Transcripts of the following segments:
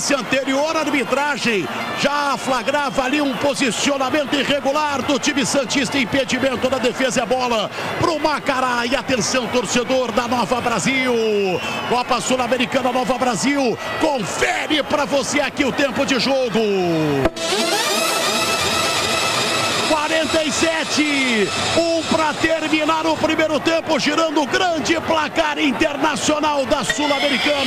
lance anterior, a arbitragem já flagrava ali um posicionamento irregular do time santista, impedimento da defesa, é bola pro Macará. E atenção, torcedor da Nova Brasil, Copa Sul-Americana Nova Brasil, confere pra você aqui o tempo de jogo. 47, para terminar o primeiro tempo, girando o grande placar internacional da Sul-Americana.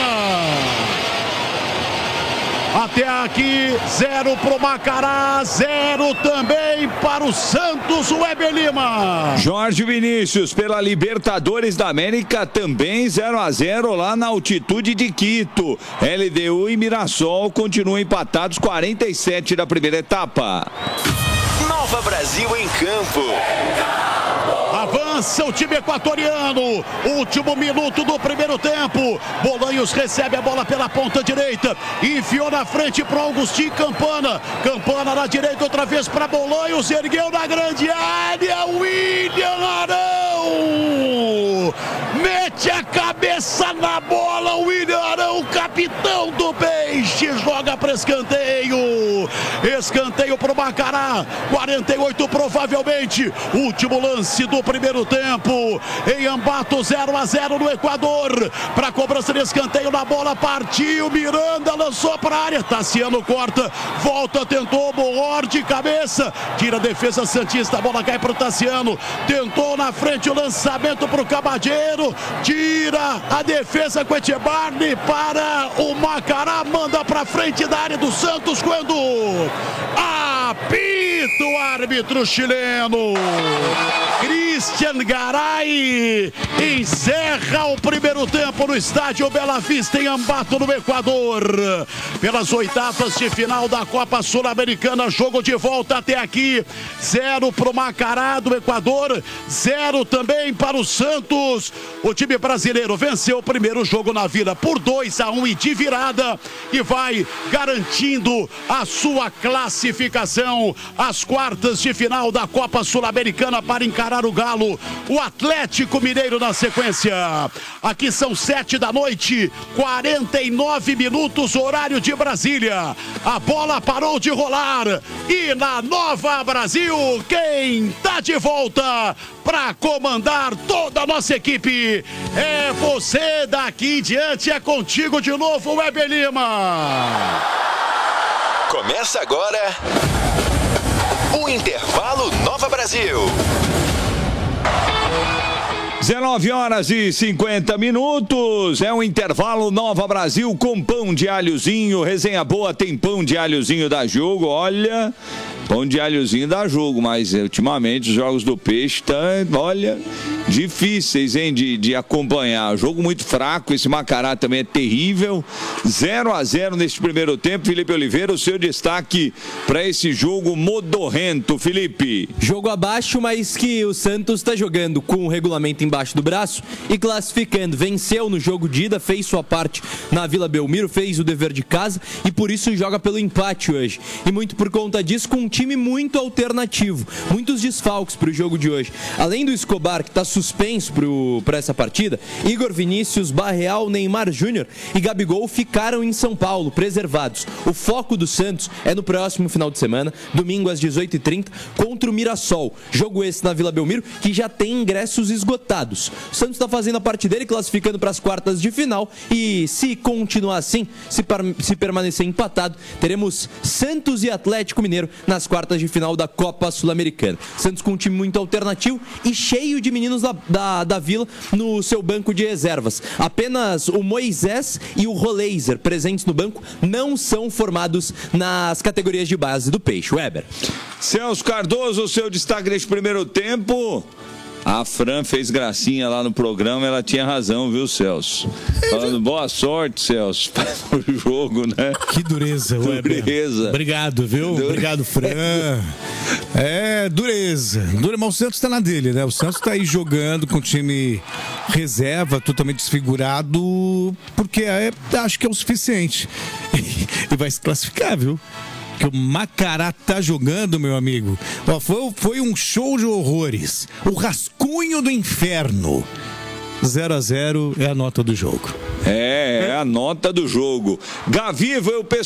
Até aqui, 0 pro Macará, 0 também para o Santos, o Weber Lima. Jorge Vinícius, pela Libertadores da América, também 0-0 lá na altitude de Quito. LDU e Mirassol continuam empatados, 47 da primeira etapa. Nova Brasil em campo. Avança o time equatoriano. Último minuto do primeiro tempo. Bolanhos recebe a bola pela ponta direita. Enfiou na frente para Augustinho Campana. Campana na direita outra vez para Bolanhos. Ergueu na grande área. William Arão. Mete a cabeça na bola. William Arão, capitão do Peixe. Joga para escanteio. Escanteio para o Macará. 48 provavelmente. Último lance do primeiro tempo. Em Ambato, 0-0 no Equador. Para cobrança de escanteio na bola. Partiu. Miranda lançou para a área. Tassiano corta. Volta, tentou. Morde cabeça. Tira a defesa santista. A bola cai para o Tassiano. Tentou na frente o lançamento para o Cabadeiro. Tira a defesa com Echebarne para o Macará. Manda para frente da área do Santos quando apita o árbitro chileno. Cristian Garay encerra o primeiro tempo no estádio Bela Vista em Ambato, no Equador. Pelas oitavas de final da Copa Sul-Americana, jogo de volta até aqui. 0 para o Macará do Equador, 0 também para o Santos. O time brasileiro venceu o primeiro jogo na Vila por 2-1 e de virada e vai garantindo a sua classificação às quartas de final da Copa Sul-Americana para encarar o Galo, o Atlético Mineiro na sequência. Aqui são 7 da noite, 49 minutos, horário de Brasília. A bola parou de rolar e na Nova Brasil, quem tá de volta para comandar toda a nossa equipe é você. Daqui em diante é contigo de novo, Weber Lima. Começa agora o Intervalo Nova Brasil. 19h50. É o Intervalo Nova Brasil com pão de alhozinho. Resenha boa, tem pão de alhozinho da Jogo. Olha, pão de alhozinho dá jogo, mas ultimamente os jogos do Peixe estão, olha, difíceis, hein, de acompanhar. Jogo muito fraco, esse Macará também é terrível. 0-0 neste primeiro tempo. Felipe Oliveira, o seu destaque para esse jogo modorrento, Felipe. Jogo abaixo, mas que o Santos está jogando com o regulamento embaixo do braço e classificando. Venceu no jogo de ida, fez sua parte na Vila Belmiro, fez o dever de casa e por isso joga pelo empate hoje. E muito por conta disso, com um time muito alternativo, muitos desfalques para o jogo de hoje. Além do Escobar, que está suspenso para essa partida, Igor Vinícius, Barreal, Neymar Júnior e Gabigol ficaram em São Paulo, preservados. O foco do Santos é no próximo final de semana, domingo às 18h30, contra o Mirassol. Jogo esse na Vila Belmiro, que já tem ingressos esgotados. O Santos está fazendo a parte dele, classificando para as quartas de final e se continuar assim, se permanecer empatado, teremos Santos e Atlético Mineiro nas quartas de final da Copa Sul-Americana. Santos com um time muito alternativo e cheio de meninos da Vila no seu banco de reservas. Apenas o Moisés e o Roleiser, presentes no banco, não são formados nas categorias de base do Peixe. Weber. Celso Cardoso, o seu destaque neste primeiro tempo. A Fran fez gracinha lá no programa, ela tinha razão, viu, Celso? Falando boa sorte, Celso, no jogo, né? Que dureza, Weber. Dureza. Obrigado, viu? Obrigado, Fran. Dureza. Mas o Santos tá na dele, né? O Santos tá aí jogando com o time reserva, totalmente desfigurado, porque acho que é o suficiente. E vai se classificar, viu? Que o Macará tá jogando, meu amigo. Ó, foi um show de horrores. O rascunho do inferno. 0-0 é a nota do jogo. É a nota do jogo. Gaviva, eu